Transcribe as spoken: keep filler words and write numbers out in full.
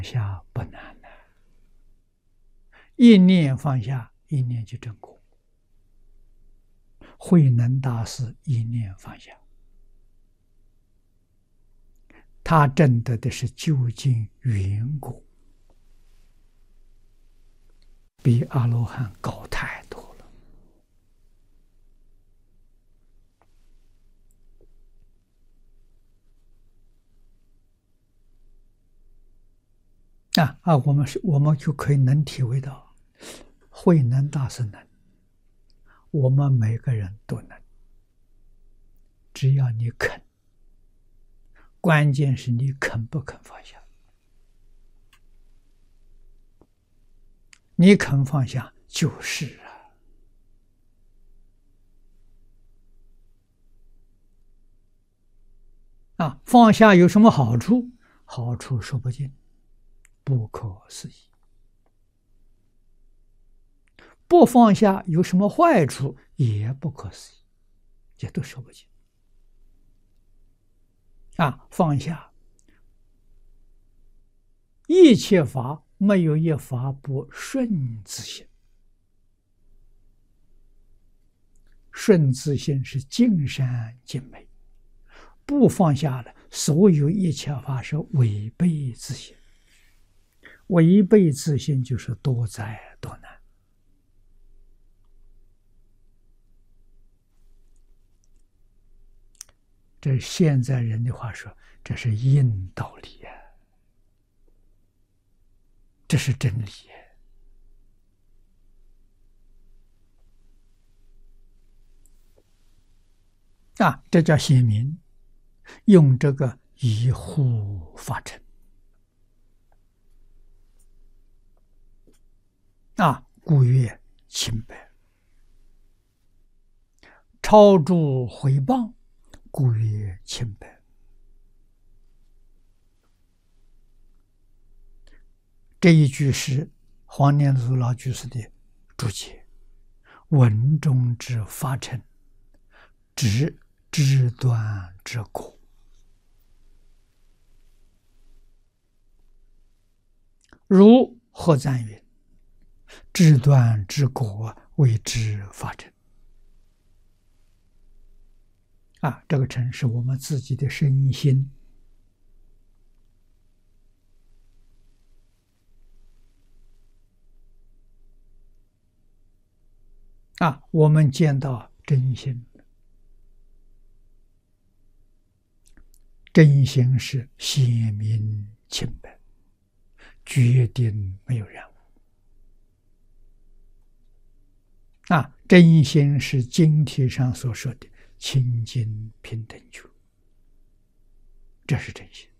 下不难的，一念放下，一念就证果。慧能大师一念放下，他证得的是究竟圆果，比阿罗汉高太多了。啊啊！我们是，我们就可以能体会到，慧能大师能，我们每个人都能，只要你肯。关键是你肯不肯放下。你肯放下就是啊。啊，放下有什么好处？好处说不尽，不可思议。不放下有什么坏处？也不可思议，也都说不尽。啊，放下，一切法没有一法不顺自性。顺自性是尽善尽美，不放下了，所有一切法是违背自性。违背自性就是多灾多难。这现在人的话说，这是硬道理呀、啊，这是真理、啊。啊，这叫显明，用这个以护法尘。啊，故曰清白。超诸毁谤，故曰清白。这一句是黄念祖老居士的注解，文中之法尘，指枝端之果。如何赞云？枝端之果谓之法尘。啊，这个尘是我们自己的身心。啊，我们见到真心，真心是显明清白，决定没有染污。啊，真心是经题上所说的清净平等觉，这是真心。